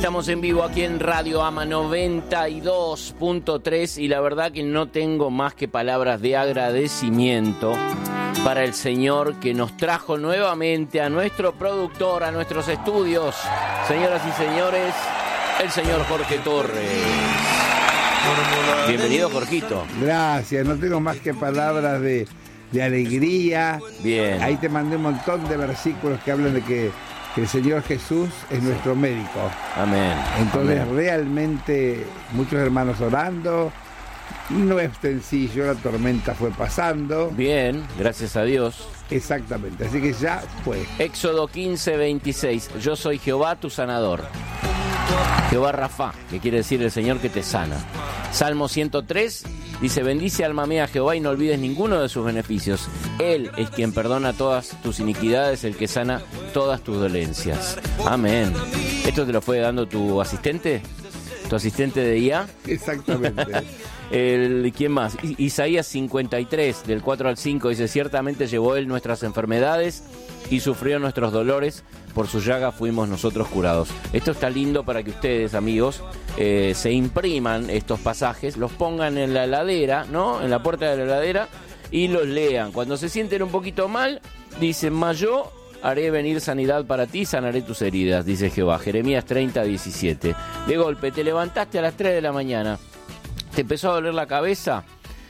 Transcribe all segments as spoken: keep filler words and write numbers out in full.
Estamos en vivo aquí en Radio Ama noventa y dos punto tres y la verdad que no tengo más que palabras de agradecimiento para el Señor que nos trajo nuevamente a nuestro productor, a nuestros estudios. Señoras y señores, el señor Jorge Torres. Bienvenido, Jorgito. Gracias, no tengo más que palabras de, de alegría. Bien. Ahí te mandé un montón de versículos que hablan de que, que el Señor Jesús es nuestro médico. Amén. Entonces Amén. Realmente muchos hermanos orando. No es sencillo, la tormenta fue pasando. Bien, gracias a Dios. Exactamente, así que ya fue. Éxodo quince, veintiséis. Yo soy Jehová tu sanador. Jehová Rafa, que quiere decir el Señor que te sana. Salmo ciento tres dice: bendice alma mía a Jehová y no olvides ninguno de sus beneficios. Él es quien perdona todas tus iniquidades, el que sana todas tus dolencias. Amén. ¿Esto te lo fue dando tu asistente? ¿Tu asistente de I A? Exactamente. El, ¿Quién más? Isaías cincuenta y tres, del cuatro al cinco, dice: ciertamente llevó él nuestras enfermedades y sufrió nuestros dolores, por su llaga fuimos nosotros curados. Esto está lindo para que ustedes, amigos, eh, se impriman estos pasajes, los pongan en la heladera, ¿no? En la puerta de la heladera y los lean. Cuando se sienten un poquito mal, dicen: mas yo haré venir sanidad para ti, sanaré tus heridas, dice Jehová. Jeremías treinta, diecisiete. De golpe, te levantaste a las tres de la mañana, te empezó a doler la cabeza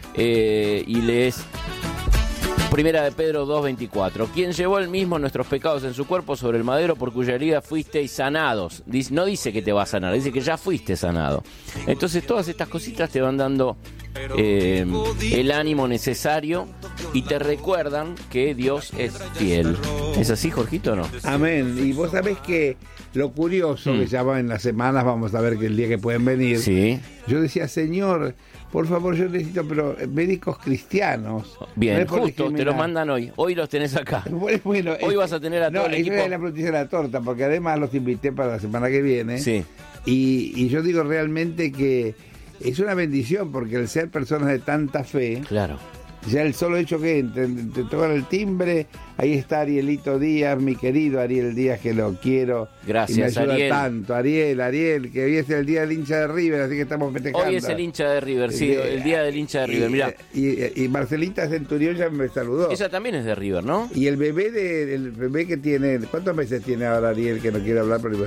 eh, y lees Primera de Pedro dos, veinticuatro. Quien llevó él mismo nuestros pecados en su cuerpo sobre el madero, por cuya herida fuisteis sanados. Dice, no dice que te va a sanar, dice que ya fuiste sanado. Entonces todas estas cositas te van dando eh, el ánimo necesario y te recuerdan que Dios es fiel. ¿Es así, Jorgito, o no? Amén. Y vos sabés que lo curioso, mm. que ya va en las semanas, vamos a ver que el día que pueden venir. Sí. Yo decía: Señor, por favor, yo necesito, pero médicos cristianos. Bien, no justo, te los mandan hoy. Hoy los tenés acá. Bueno, bueno, hoy este, vas a tener a no, todo el equipo. No, es la noticia de la torta, porque además los invité para la semana que viene. Sí. Y, y yo digo realmente que es una bendición, porque el ser personas de tanta fe... Claro. Ya el solo hecho que te, te tocan el timbre, ahí está Arielito Díaz, mi querido Ariel Díaz, que lo quiero. Gracias, y me ayuda Ariel. tanto. Ariel, Ariel, que hoy es el día del hincha de River, así que estamos festejando. Hoy es el hincha de River, sí, el, el día del hincha de River, mirá. Y, y, y Marcelita Centurión ya me saludó. Ella también es de River, ¿no? Y el bebé de, el bebé que tiene, ¿cuántos meses tiene ahora Ariel, que no quiere hablar? Pero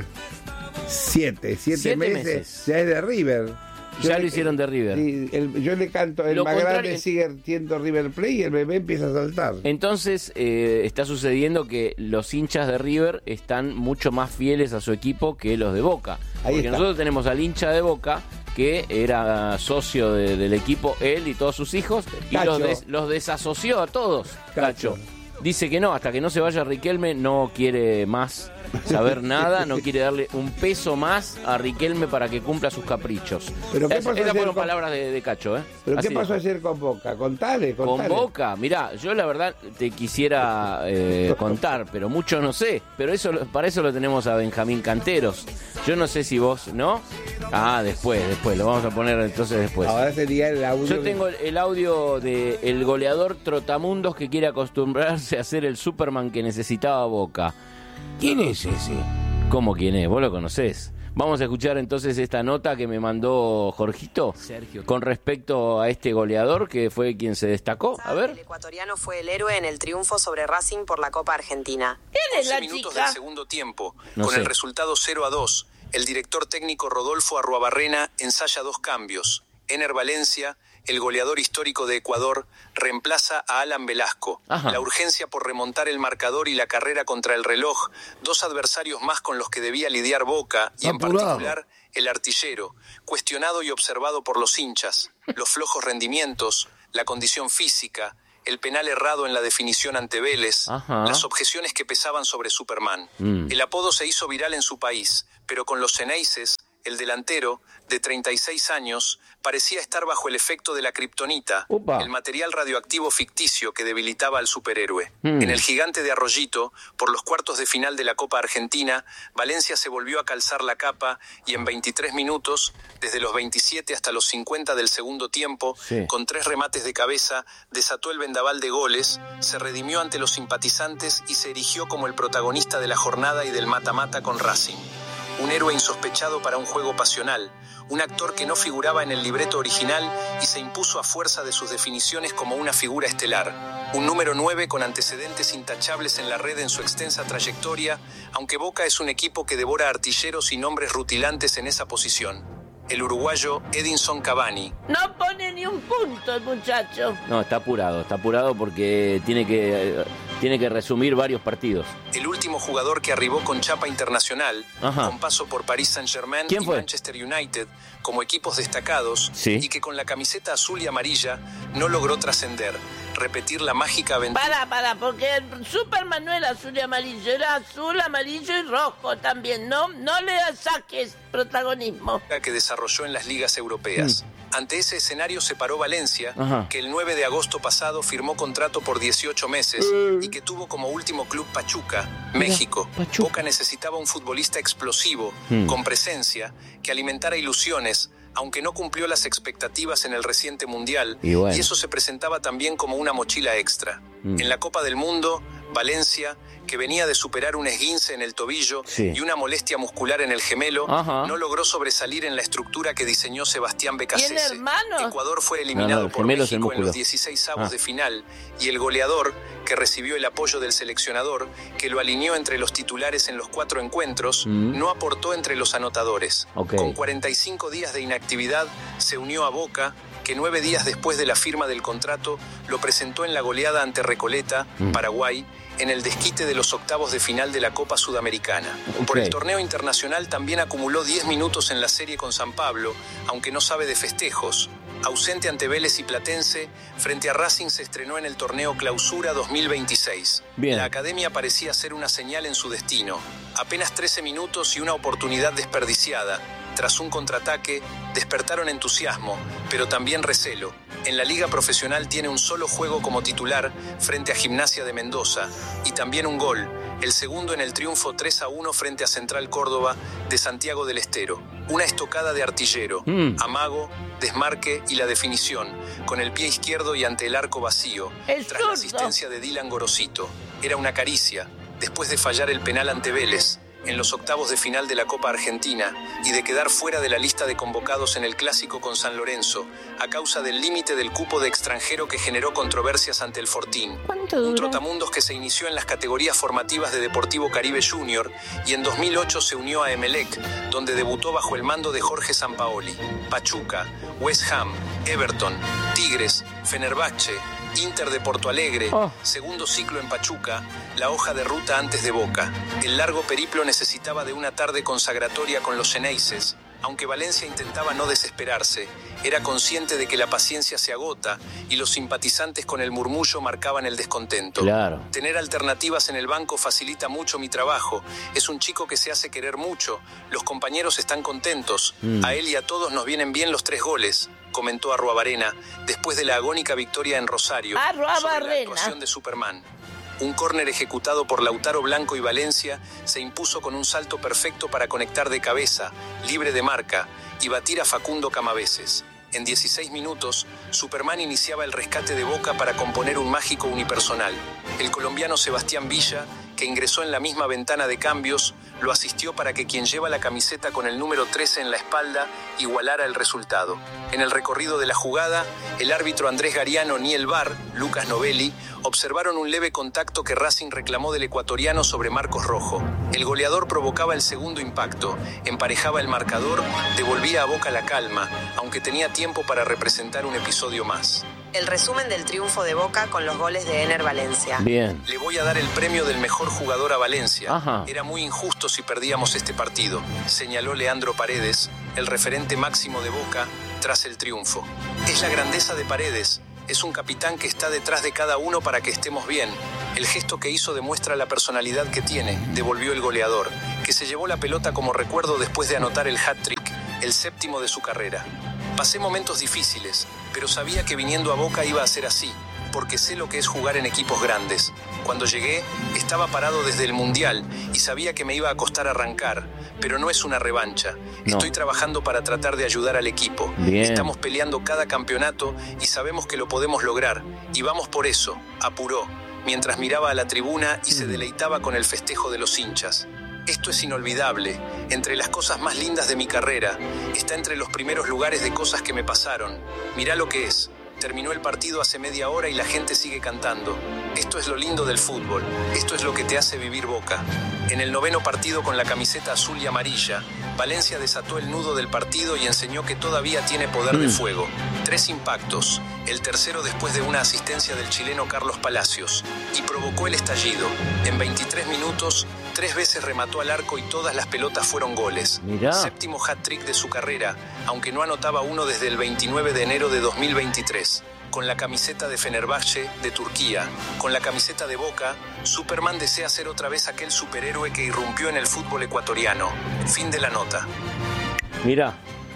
siete, siete, siete meses, meses, ya es de River. Yo ya le, lo hicieron de River. Sí, el, yo le canto, el lo más contrario, grande sigue siendo River Plate y el bebé empieza a saltar. Entonces eh, está sucediendo que los hinchas de River están mucho más fieles a su equipo que los de Boca. Ahí porque está. Nosotros tenemos al hincha de Boca, que era socio de, del equipo, él y todos sus hijos, y los, des, los desasoció a todos. Cacho. Cacho dice que no, hasta que no se vaya Riquelme no quiere más saber nada, no quiere darle un peso más a Riquelme para que cumpla sus caprichos. ¿Pero qué es, pasó esas fueron con... palabras de, de Cacho, ¿eh? ¿Pero Así qué pasó de... ayer con Boca? Contale, contale. Con Boca, mirá, yo la verdad te quisiera eh, contar, pero mucho no sé. Pero eso para eso lo tenemos a Benjamín Canteros. Yo no sé si vos, ¿no? Ah, después, después, lo vamos a poner entonces después. Ahora sería el audio. Yo tengo el, el audio de el goleador Trotamundos que quiere acostumbrarse a ser el Superman que necesitaba Boca. ¿Quién es ese? ¿Cómo quién es? ¿Vos lo conocés? Vamos a escuchar entonces esta nota que me mandó Jorgito Sergio con respecto a este goleador que fue quien se destacó. A ver. El ecuatoriano fue el héroe en el triunfo sobre Racing por la Copa Argentina. ¿Quién es la chica? minutos del segundo tiempo, no con sé. el resultado cero a dos, el director técnico Rodolfo Arruabarrena ensaya dos cambios. Ener Valencia, el goleador histórico de Ecuador, reemplaza a Alan Velasco. Ajá. La urgencia por remontar el marcador y la carrera contra el reloj, dos adversarios más con los que debía lidiar Boca, y en Apurado. particular el artillero, cuestionado y observado por los hinchas, los flojos rendimientos, la condición física, el penal errado en la definición ante Vélez, Ajá. las objeciones que pesaban sobre Superman. Mm. El apodo se hizo viral en su país, pero con los Ceneices, el delantero, de treinta y seis años, parecía estar bajo el efecto de la kriptonita, Upa. el material radioactivo ficticio que debilitaba al superhéroe. Mm. En el gigante de Arroyito, por los cuartos de final de la Copa Argentina, Valencia se volvió a calzar la capa y en veintitrés minutos, desde los veintisiete hasta los cincuenta del segundo tiempo, Sí. con tres remates de cabeza, desató el vendaval de goles, se redimió ante los simpatizantes y se erigió como el protagonista de la jornada y del mata-mata con Racing. un héroe insospechado para un juego pasional, un actor que no figuraba en el libreto original y se impuso a fuerza de sus definiciones como una figura estelar. Un número nueve con antecedentes intachables en la red en su extensa trayectoria, aunque Boca es un equipo que devora artilleros y nombres rutilantes en esa posición. El uruguayo Edinson Cavani. No pone ni un punto el muchacho. No, está apurado, está apurado porque tiene que, tiene que resumir varios partidos. El último jugador que arribó con chapa internacional, Ajá. con paso por Paris Saint-Germain y fue? Manchester United como equipos destacados, sí. y que con la camiseta azul y amarilla no logró trascender, repetir la mágica aventura. Para, para, porque el Superman no era azul y amarillo, era azul, amarillo y rojo también, ¿no? No le saques protagonismo. Que desarrolló en las ligas europeas. Mm. Ante ese escenario se paró Valencia, Ajá. que el nueve de agosto pasado firmó contrato por dieciocho meses uh. y que tuvo como último club Pachuca, México. Mira, Pachuca. Boca necesitaba un futbolista explosivo, mm. con presencia, que alimentara ilusiones, aunque no cumplió las expectativas en el reciente Mundial, y, bueno. y eso se presentaba también como una mochila extra. Mm. En la Copa del Mundo, Valencia, que venía de superar un esguince en el tobillo sí. y una molestia muscular en el gemelo, Ajá. no logró sobresalir en la estructura que diseñó Sebastián Becasese. ¿Tiene hermanos? Ecuador fue eliminado no, no, por México en los dieciséis avos ah. de final, y el goleador, que recibió el apoyo del seleccionador, que lo alineó entre los titulares en los cuatro encuentros, mm. no aportó entre los anotadores. Okay. Con cuarenta y cinco días de inactividad, se unió a Boca, que nueve días después de la firma del contrato, lo presentó en la goleada ante Recoleta, mm. Paraguay, en el desquite de los octavos de final de la Copa Sudamericana. Okay. Por el torneo internacional también acumuló diez minutos en la serie con San Pablo, aunque no sabe de festejos. Ausente ante Vélez y Platense, frente a Racing se estrenó en el torneo Clausura dos mil veintiséis. Bien. La academia parecía ser una señal en su destino. Apenas trece minutos y una oportunidad desperdiciada. Tras un contraataque, despertaron entusiasmo, pero también recelo. En la liga profesional tiene un solo juego como titular frente a Gimnasia de Mendoza y también un gol, el segundo en el triunfo tres a uno frente a Central Córdoba de Santiago del Estero. Una estocada de artillero, mm. amago, desmarque y la definición, con el pie izquierdo y ante el arco vacío, es tras la asistencia de Dylan Gorosito. Era una caricia, después de fallar el penal ante Vélez en los octavos de final de la Copa Argentina y de quedar fuera de la lista de convocados en el Clásico con San Lorenzo, a causa del límite del cupo de extranjero que generó controversias ante el Fortín. Un trotamundos que se inició en las categorías formativas de Deportivo Caribe Junior y en dos mil ocho se unió a Emelec, donde debutó bajo el mando de Jorge Sampaoli. Pachuca, West Ham, Everton, Tigres, Fenerbahce, Inter de Porto Alegre, oh. segundo ciclo en Pachuca, la hoja de ruta antes de Boca. El largo periplo necesitaba de una tarde consagratoria con los Xeneises. Aunque Valencia intentaba no desesperarse, era consciente de que la paciencia se agota y los simpatizantes con el murmullo marcaban el descontento. Claro. Tener alternativas en el banco facilita mucho mi trabajo. Es un chico que se hace querer mucho. Los compañeros están contentos. Mm. A él y a todos nos vienen bien los tres goles, comentó Arruabarrena después de la agónica victoria en Rosario sobre la actuación de Superman. Un córner ejecutado por Lautaro Blanco y Valencia se impuso con un salto perfecto para conectar de cabeza, libre de marca, y batir a Facundo Camaveses. En dieciséis minutos, Superman iniciaba el rescate de Boca para componer un mágico unipersonal. El colombiano Sebastián Villa, que ingresó en la misma ventana de cambios, lo asistió para que quien lleva la camiseta con el número trece en la espalda igualara el resultado. En el recorrido de la jugada, el árbitro Andrés Gariano ni el V A R, Lucas Novelli, observaron un leve contacto que Racing reclamó del ecuatoriano sobre Marcos Rojo. El goleador provocaba el segundo impacto, emparejaba el marcador, devolvía a Boca la calma, aunque tenía tiempo para representar un episodio más. El resumen del triunfo de Boca con los goles de Ener Valencia. Bien. Le voy a dar el premio del mejor jugador a Valencia. Ajá. Era muy injusto si perdíamos este partido, señaló Leandro Paredes, el referente máximo de Boca, tras el triunfo. Es la grandeza de Paredes. Es un capitán que está detrás de cada uno para que estemos bien. El gesto que hizo demuestra la personalidad que tiene, devolvió el goleador, que se llevó la pelota como recuerdo después de anotar el hat-trick, el séptimo de su carrera. Pasé momentos difíciles, pero sabía que viniendo a Boca iba a ser así, porque sé lo que es jugar en equipos grandes. Cuando llegué, estaba parado desde el Mundial y sabía que me iba a costar arrancar, pero no es una revancha. No. Estoy trabajando para tratar de ayudar al equipo. Bien. Estamos peleando cada campeonato y sabemos que lo podemos lograr, y vamos por eso, apuró, mientras miraba a la tribuna y se deleitaba con el festejo de los hinchas. Esto es inolvidable. Entre las cosas más lindas de mi carrera, está entre los primeros lugares de cosas que me pasaron. Mirá lo que es. Terminó el partido hace media hora y la gente sigue cantando. Esto es lo lindo del fútbol. Esto es lo que te hace vivir Boca. En el noveno partido con la camiseta azul y amarilla, Valencia desató el nudo del partido y enseñó que todavía tiene poder de fuego. Tres impactos. El tercero después de una asistencia del chileno Carlos Palacios. Y provocó el estallido. En veintitrés minutos, tres veces remató al arco y todas las pelotas fueron goles. Mirá. Séptimo hat-trick de su carrera, aunque no anotaba uno desde el veintinueve de enero de dos mil veintitrés. Con la camiseta de Fenerbahce de Turquía, con la camiseta de Boca, Superman desea ser otra vez aquel superhéroe que irrumpió en el fútbol ecuatoriano. Fin de la nota. Mirá.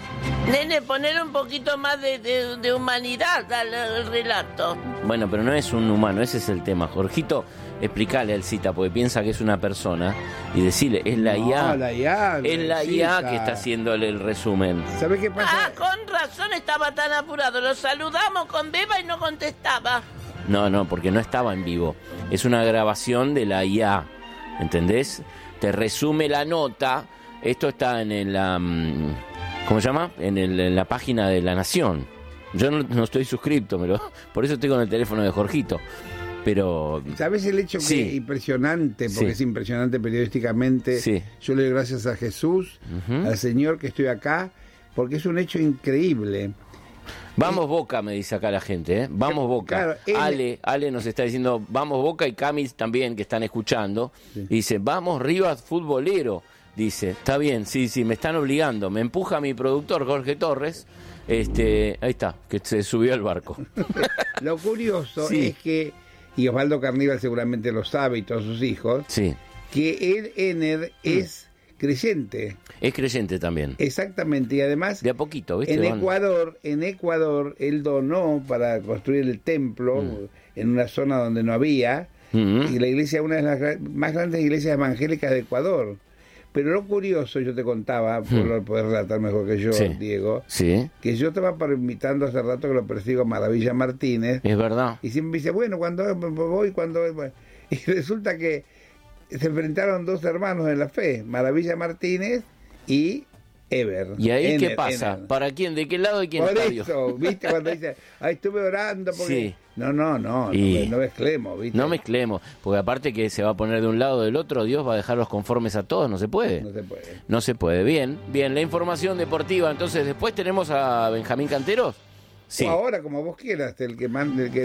Nene, poner un poquito más de, de, de humanidad al, al relato. Bueno, pero no es un humano, ese es el tema. Jorgito, explícale al Cita, porque piensa que es una persona, y decirle, es la I A. No, la I A. Es la I A que está haciéndole el resumen. ¿Sabes qué pasa? Ah, con razón estaba tan apurado. Lo saludamos con Beba y no contestaba. No, no, porque no estaba en vivo. Es una grabación de la I A, ¿entendés? Te resume la nota. Esto está en el... Um, ¿cómo se llama? En, el, en la página de La Nación. Yo no, no estoy suscripto, me lo, por eso estoy con el teléfono de Jorgito. Pero... ¿Sabes el hecho que sí. es impresionante? Porque Sí. es impresionante periodísticamente. Sí. Yo le doy gracias a Jesús, Ujú. al Señor que estoy acá, porque es un hecho increíble. Vamos Boca, me dice acá la gente, ¿eh? Vamos Boca. Claro, él- Ale, Ale nos está diciendo, vamos Boca, y Camis también, que están escuchando. Sí. Dice, vamos Rivas futbolero. Dice, está bien, sí, sí, me están obligando. Me empuja mi productor, Jorge Torres. Este, ahí está, que se subió al barco. Lo curioso Sí. es que, y Osvaldo Carníbal seguramente lo sabe y todos sus hijos, Sí, que el Ener es creyente. es creyente también. Exactamente, y además De a poquito, ¿viste? en Van- Ecuador, en Ecuador, él donó para construir el templo en una zona donde no había, Mm. y la iglesia, una de las gra- más grandes iglesias evangélicas de Ecuador. Pero lo curioso, yo te contaba, por lo poder relatar mejor que yo, Sí. Diego, Sí, que yo estaba para invitando hace rato que lo persigo a Maravilla Martínez, es verdad. y siempre me dice, bueno, cuando voy, cuando voy. Y resulta que se enfrentaron dos hermanos en la fe, Maravilla Martínez y Ever. ¿Y ahí qué Ener, pasa? Ener. ¿Para quién? ¿De qué lado de quién Por está Dios? eso, ¿viste? Cuando dice, ay, estuve orando porque... Sí. No, no, no, Y- no, no mezclemos, ¿viste? No mezclemos, porque aparte que se va a poner de un lado o del otro, Dios va a dejarlos conformes a todos, no se puede. No se puede. No se puede. Bien, bien, la información deportiva. Entonces, después tenemos a Benjamín Canteros. Sí. O ahora, como vos quieras, el que mande, el que...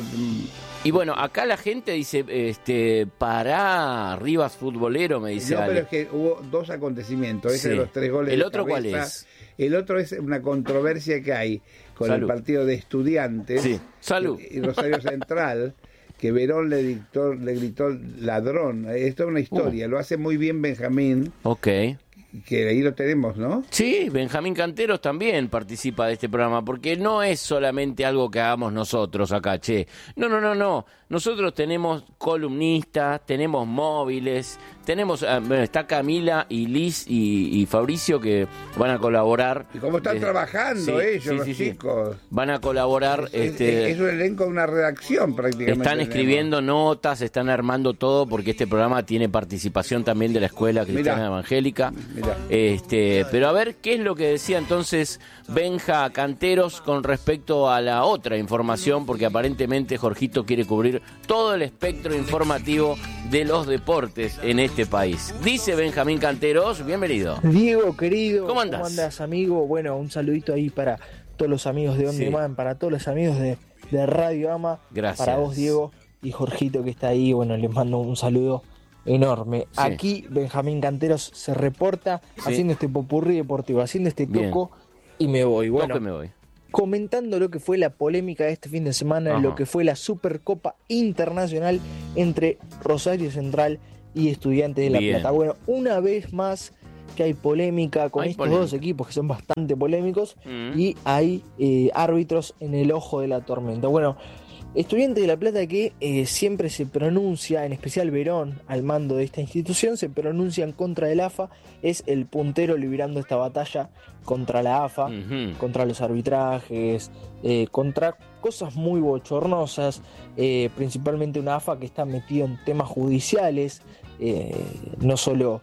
Y bueno, acá la gente dice, este, para Rivas futbolero, me dice No, pero Ale. es que hubo dos acontecimientos, ese Sí. de los tres goles ¿El de otro cuál cabeza. es? El otro es una controversia que hay con Salud. el partido de Estudiantes Sí. Salud. y Rosario Central, que Verón le dictó, le gritó ladrón. Esto es una historia, lo hace muy bien Benjamín, Ok. que ahí lo tenemos, ¿no? Sí, Benjamín Canteros también participa de este programa, porque no es solamente algo que hagamos nosotros acá, che. No, no, no, no. Nosotros tenemos columnistas, tenemos móviles, tenemos, ah, bueno, está Camila y Liz y, y Fabricio que van a colaborar. Y cómo están Desde- trabajando Sí, ellos, sí, los sí, sí. chicos. Van a colaborar, Es, este, es un elenco de una redacción prácticamente. están tenemos. escribiendo notas, están armando todo, porque este programa tiene participación también de la Escuela Cristiana Mirá. Evangélica. Mirá. Este, pero a ver, ¿qué es lo que decía entonces Benja Canteros con respecto a la otra información? Porque aparentemente Jorgito quiere cubrir todo el espectro informativo de los deportes en este país. Dice Benjamín Canteros, bienvenido. Diego, querido, ¿Cómo andás? andás, amigo? Bueno, un saludito ahí para todos los amigos de On Sí. Demand, para todos los amigos de, de Radio Ama, Gracias. para vos, Diego, y Jorgito que está ahí. Bueno, les mando un saludo enorme. Sí. Aquí Benjamín Canteros se reporta Sí. haciendo este popurrí deportivo, haciendo este Bien. toco y me voy. Bueno, Toco y me voy. comentando lo que fue la polémica de este fin de semana, Ajá. lo que fue la Supercopa Internacional entre Rosario Central y Estudiantes de La Bien. Plata. Bueno, una vez más que hay polémica con Hay estos polémica. dos equipos que son bastante polémicos Mm. y hay eh, árbitros en el ojo de la tormenta. Bueno, Estudiantes de La Plata que eh, siempre se pronuncia, en especial Verón, al mando de esta institución, se pronuncia en contra del A F A, es el puntero librando esta batalla contra la A F A, Ujú. contra los arbitrajes, eh, contra cosas muy bochornosas, eh, principalmente una A F A que está metida en temas judiciales, eh, no solo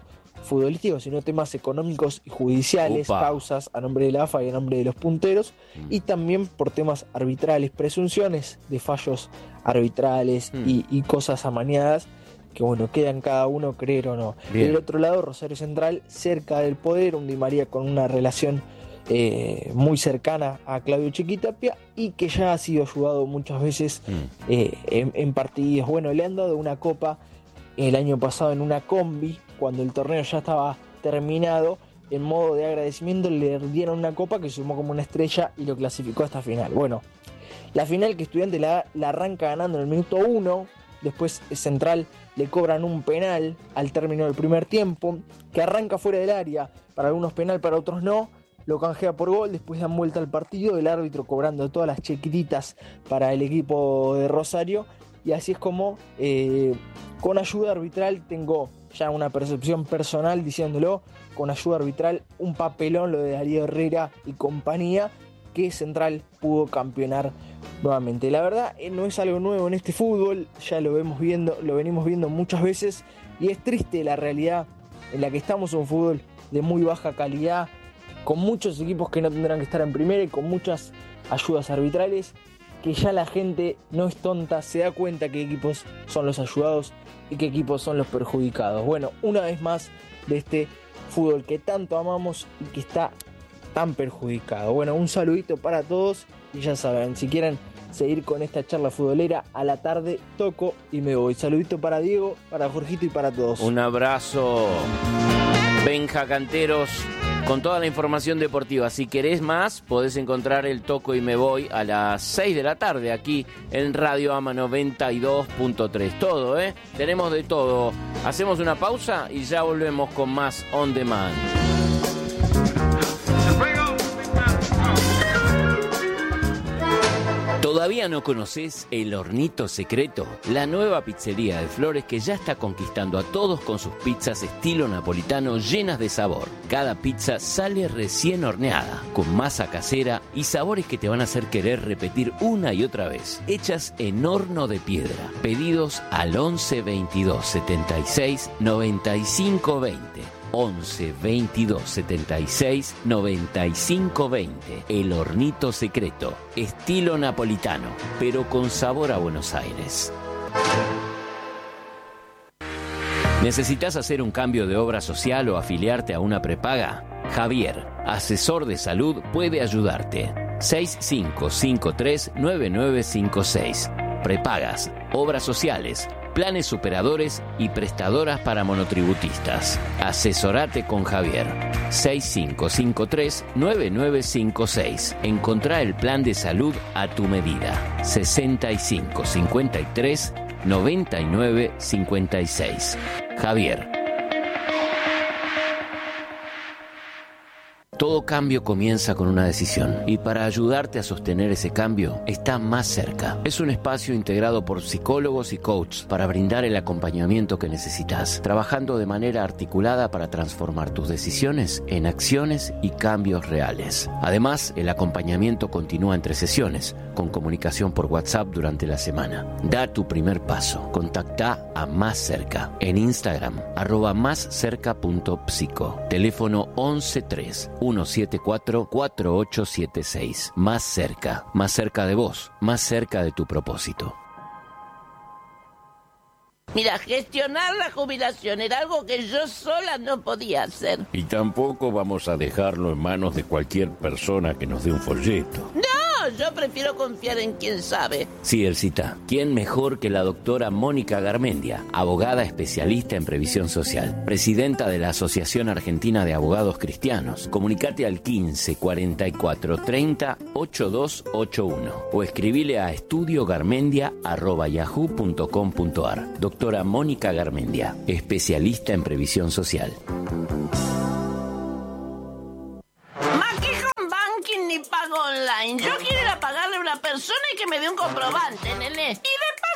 futbolísticos, sino temas económicos y judiciales, Upa. causas a nombre de la A F A y a nombre de los punteros, Mm. y también por temas arbitrales, presunciones de fallos arbitrales Mm. y, y cosas amañadas que, bueno, quedan cada uno creer o no. Bien. Del otro lado, Rosario Central, cerca del poder, un Di María con una relación eh, muy cercana a Claudio Chiquitapia y que ya ha sido ayudado muchas veces Mm. eh, en, en partidos. Bueno, le han dado una copa el año pasado en una combi, cuando el torneo ya estaba terminado. En modo de agradecimiento le dieron una copa que sumó como una estrella y lo clasificó hasta final. Bueno, la final que Estudiantes la, la arranca ganando en el minuto uno, después Central le cobran un penal al término del primer tiempo, que arranca fuera del área, para algunos penal, para otros no, lo canjea por gol, después dan vuelta al partido, el árbitro cobrando todas las chiquititas para el equipo de Rosario, y así es como eh, con ayuda arbitral, tengo ya una percepción personal diciéndolo, con ayuda arbitral un papelón lo de Darío Herrera y compañía, que Central pudo campeonar nuevamente. La verdad eh, no es algo nuevo en este fútbol, ya lo vemos viendo, lo venimos viendo muchas veces, y es triste la realidad en la que estamos, un fútbol de muy baja calidad, con muchos equipos que no tendrán que estar en primera y con muchas ayudas arbitrales, que ya la gente no es tonta, se da cuenta qué equipos son los ayudados y qué equipos son los perjudicados. Bueno, una vez más de este fútbol que tanto amamos y que está tan perjudicado. Bueno, un saludito para todos y ya saben, si quieren seguir con esta charla futbolera, a la tarde toco y me voy. Saludito para Diego, para Jorgito y para todos. Un abrazo, Benja Canteros, con toda la información deportiva. Si querés más, podés encontrar el Toco y Me Voy a las seis de la tarde aquí en Radio Ama noventa y dos punto tres. Todo, ¿eh? Tenemos de todo. Hacemos una pausa y ya volvemos con más On Demand. ¿Todavía no conoces El Hornito Secreto? La nueva pizzería de Flores que ya está conquistando a todos con sus pizzas estilo napolitano llenas de sabor. Cada pizza sale recién horneada, con masa casera y sabores que te van a hacer querer repetir una y otra vez. Hechas en horno de piedra. Pedidos al once veintidós setenta y seis noventa y cinco veinte. once veintidós setenta y seis noventa y cinco veinte. El Hornito Secreto, estilo napolitano, pero con sabor a Buenos Aires. ¿Necesitas hacer un cambio de obra social o afiliarte a una prepaga? Javier, asesor de salud, puede ayudarte. seis cinco cinco tres nueve nueve cinco seis. Prepagas, obras sociales, planes superadores y prestadoras para monotributistas. Asesorate con Javier. seis cinco cinco tres nueve nueve cinco seis. Encontrá el plan de salud a tu medida. sesenta y cinco cincuenta y tres noventa y nueve cincuenta y seis. Javier. Todo cambio comienza con una decisión y para ayudarte a sostener ese cambio está Más Cerca. Es un espacio integrado por psicólogos y coaches para brindar el acompañamiento que necesitas, trabajando de manera articulada para transformar tus decisiones en acciones y cambios reales. Además, el acompañamiento continúa entre sesiones, con comunicación por WhatsApp durante la semana. Da tu primer paso. Contacta a Más Cerca en Instagram, arroba máscerca punto psico. Teléfono once tres uno siete cuatro cuatro ocho siete seis. Más Cerca, más cerca de vos, más cerca de tu propósito. Mira, gestionar la jubilación era algo que yo sola no podía hacer. Y tampoco vamos a dejarlo en manos de cualquier persona que nos dé un folleto. No, yo prefiero confiar en quien sabe. Sí, Elcita, ¿quién mejor que la doctora Mónica Garmendia, abogada especialista en previsión social, presidenta de la Asociación Argentina de Abogados Cristianos? Comunicate al quince cuarenta y cuatro treinta ochenta y dos ochenta y uno o escribile a estudiogarmendia arroba yahoo punto com punto ar. Doctora Mónica Garmendia, especialista en previsión social. Ni pago online. Yo quiero ir a pagarle a una persona y que me dé un comprobante, nene. Y de paso me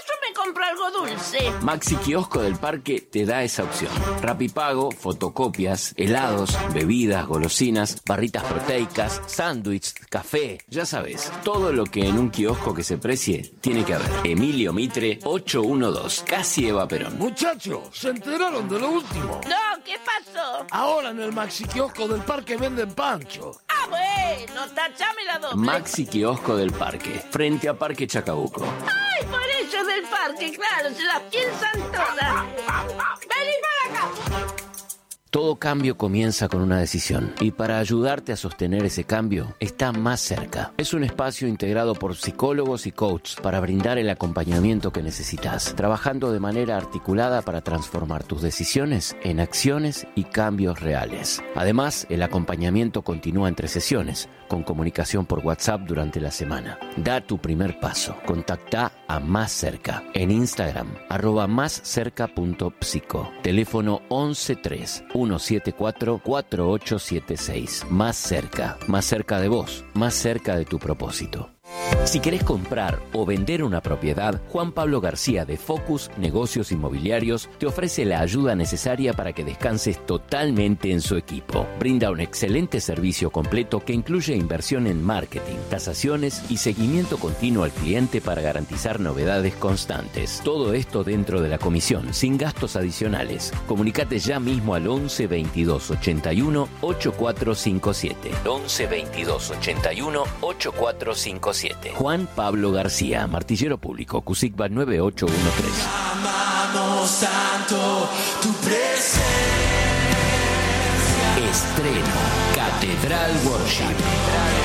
compro algo dulce. Maxi Kiosco del Parque te da esa opción. Rapipago, fotocopias, helados, bebidas, golosinas, barritas proteicas, sándwiches, café. Ya sabes, todo lo que en un kiosco que se precie tiene que haber. Emilio Mitre, ochocientos doce, casi Eva Perón. Muchachos, ¿se enteraron de lo último? No, ¿qué pasó? Ahora en el Maxi Kiosco del Parque venden pancho. Ah, bueno, tachame la doble. Maxi Kiosco del Parque, frente a Parque Chacabuco. Ay, por eso del parque, claro, se las piensan todas. Vení para acá. Todo cambio comienza con una decisión y para ayudarte a sostener ese cambio está Más Cerca. Es un espacio integrado por psicólogos y coaches para brindar el acompañamiento que necesitas, trabajando de manera articulada para transformar tus decisiones en acciones y cambios reales. Además, el acompañamiento continúa entre sesiones, con comunicación por WhatsApp durante la semana. Da tu primer paso. Contacta a Más Cerca en Instagram, arroba más cerca punto psico. Teléfono once tres, uno siete cuatro, cuatro ocho siete seis. Más Cerca, más cerca de vos, más cerca de tu propósito. Si querés comprar o vender una propiedad, Juan Pablo García de Focus Negocios Inmobiliarios te ofrece la ayuda necesaria para que descanses totalmente en su equipo. Brinda un excelente servicio completo que incluye inversión en marketing, tasaciones y seguimiento continuo al cliente para garantizar novedades constantes. Todo esto dentro de la comisión, sin gastos adicionales. Comunicate ya mismo al once veintidós ochenta y uno ochenta y cuatro cincuenta y siete. once veintidós ochenta y uno ochenta y cuatro cincuenta y siete. Juan Pablo García, Martillero Público, Cusigba nueve ocho uno tres. Amamos tanto tu presencia. Estreno Catedral Worship.